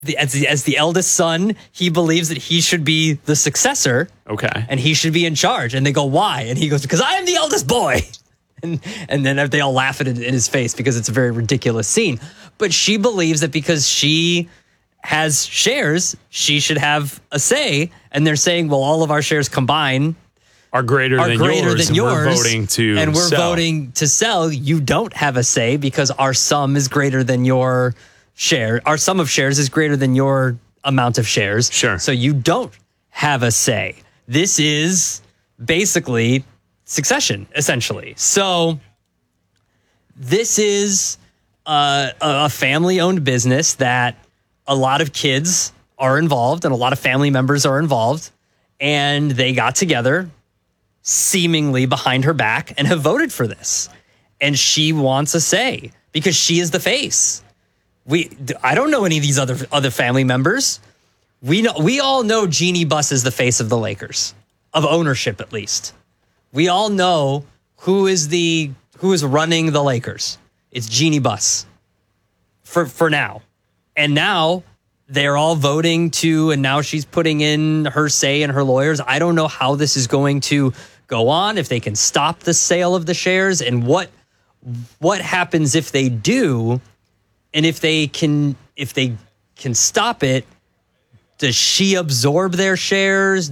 as the eldest son, he believes that he should be the successor. Okay. And he should be in charge. And they go, why? And he goes, because I am the eldest boy. And then they all laugh at it in his face because it's a very ridiculous scene. But she believes that because she has shares, she should have a say. And they're saying, well, all of our shares combined are greater than yours. And we're voting to and we're sell. voting to sell. You don't have a say because our sum is greater than your share. Our sum of shares is greater than your amount of shares. Sure. So you don't have a say. This is basically succession, essentially. So this is a family-owned business that a lot of kids are involved and a lot of family members are involved. And they got together seemingly behind her back and have voted for this. And she wants a say because she is the face. I don't know any of these other family members. We all know Jeannie Buss is the face of the Lakers, of ownership at least. We all know who is running the Lakers. It's Jeannie Buss for now. And now they're all voting and now she's putting in her say and her lawyers. I don't know how this is going to go on, if they can stop the sale of the shares and what happens if they do. And if they can stop it, does she absorb their shares?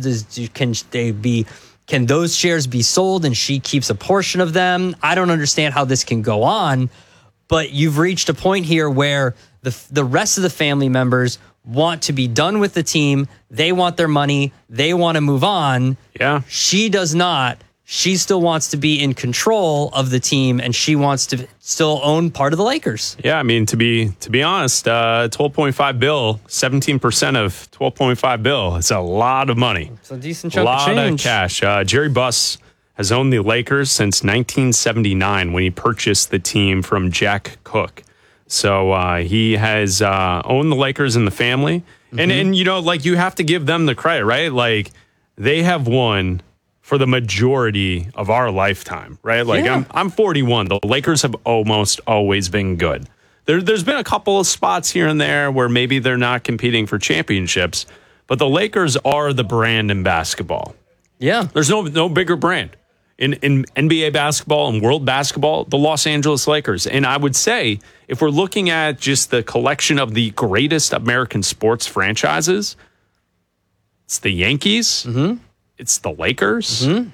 Can those shares be sold and she keeps a portion of them? I don't understand how this can go on, but you've reached a point here where the rest of the family members want to be done with the team. They want their money. They want to move on. Yeah. She does not. She still wants to be in control of the team, and she wants to still own part of the Lakers. Yeah, I mean, to be honest, 12.5 bill, 17% of 12.5 bill. It's a lot of money. It's a decent chunk of change. A lot of cash. Jerry Buss has owned the Lakers since 1979 when he purchased the team from Jack Cook. So he has owned the Lakers in the family. Mm-hmm. And you know, like, you have to give them the credit, right? Like, they have won for the majority of our lifetime, right? Like, yeah. I'm 41. The Lakers have almost always been good. There's been a couple of spots here and there where maybe they're not competing for championships, but the Lakers are the brand in basketball. Yeah. There's no bigger brand. In NBA basketball and world basketball, the Los Angeles Lakers. And I would say, if we're looking at just the collection of the greatest American sports franchises, it's the Yankees. Mm-hmm. It's the Lakers. Mm-hmm.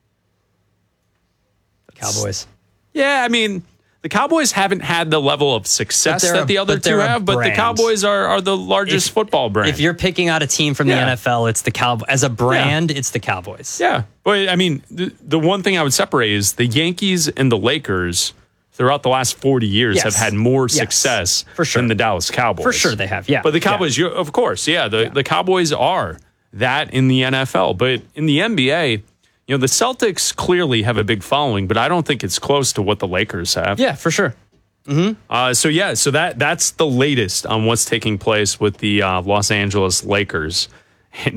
Cowboys. Yeah, I mean, the Cowboys haven't had the level of success that the other two have, but the Cowboys are the largest football brand. If you're picking out a team from the NFL, it's the Cowboys. As a brand, it's the Cowboys. Yeah. But, I mean, the one thing I would separate is the Yankees and the Lakers throughout the last 40 years have had more success than the Dallas Cowboys. For sure they have, yeah. But the Cowboys, of course, the Cowboys are that in the NFL. But in the NBA, you know, the Celtics clearly have a big following, but I don't think it's close to what the Lakers have. Yeah, for sure. Mm-hmm. So that's the latest on what's taking place with the Los Angeles Lakers. And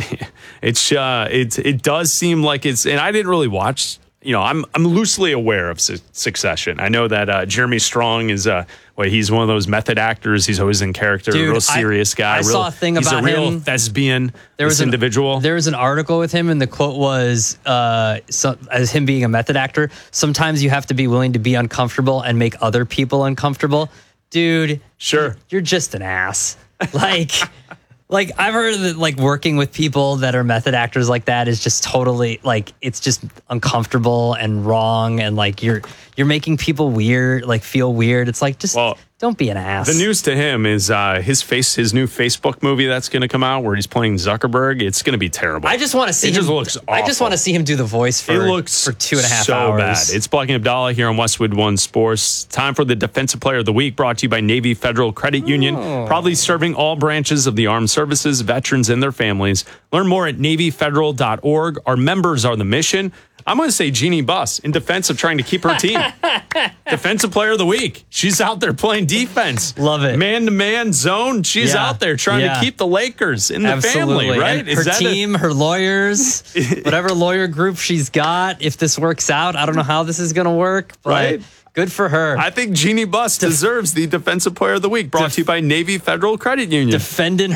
it does seem like it's, and I didn't really watch. You know, I'm loosely aware of Succession. I know that Jeremy Strong is he's one of those method actors. He's always in character, a real serious guy. I saw a thing about him. He's a real thespian. Individual. There was an article with him, and the quote was, as him being a method actor, sometimes you have to be willing to be uncomfortable and make other people uncomfortable. Dude, sure, you're just an ass. Like I've heard that, like, working with people that are method actors like that is just totally, like, it's just uncomfortable and wrong, and like you're making people weird, like, feel weird. It's like, just don't be an ass. The news to him is his new Facebook movie that's going to come out where he's playing Zuckerberg. It's going to be terrible. I just want to see him. Just looks awful. I just want to see him do the voice for 2.5 hours. Bad. It's Blocking Abdallah here on Westwood One Sports. Time for the Defensive Player of the Week, brought to you by Navy Federal Credit Union, proudly serving all branches of the armed services, veterans, and their families. Learn more at NavyFederal.org. Our members are the mission. I'm going to say Jeannie Buss in defense of trying to keep her team. Defensive Player of the Week. She's out there playing defense. Love it. Man-to-man zone. She's out there trying to keep the Lakers in the family, right? And her team, her lawyers, whatever lawyer group she's got, if this works out, I don't know how this is going to work, but Good for her. I think Jeannie Buss deserves the Defensive Player of the Week, brought to you by Navy Federal Credit Union. Defending